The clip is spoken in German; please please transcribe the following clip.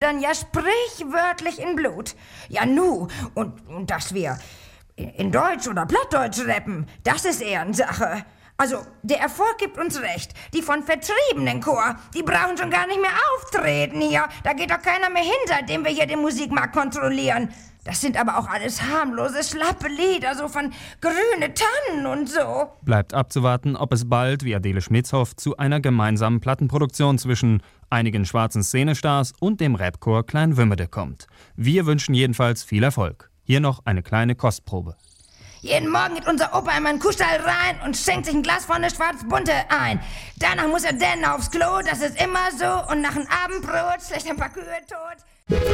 dann ja sprichwörtlich in Blut. Ja, nu, und dass wir in Deutsch oder Plattdeutsch rappen, das ist Ehrensache. Also, der Erfolg gibt uns recht. Die von vertriebenen Chor, die brauchen schon gar nicht mehr auftreten hier. Da geht doch keiner mehr hin, seitdem wir hier den Musikmarkt kontrollieren. Das sind aber auch alles harmlose, schlappe Lieder, so von grüne Tannen und so. Bleibt abzuwarten, ob es bald, wie Adele Schmitzhoff, zu einer gemeinsamen Plattenproduktion zwischen einigen schwarzen Szenestars und dem Rapchor Klein Wümmede kommt. Wir wünschen jedenfalls viel Erfolg. Hier noch eine kleine Kostprobe. Jeden Morgen geht unser Opa in meinen Kuhstall rein und schenkt sich ein Glas von der Schwarzbunte ein. Danach muss er dann aufs Klo, das ist immer so. Und nach dem Abendbrot schlägt ein paar Kühe tot.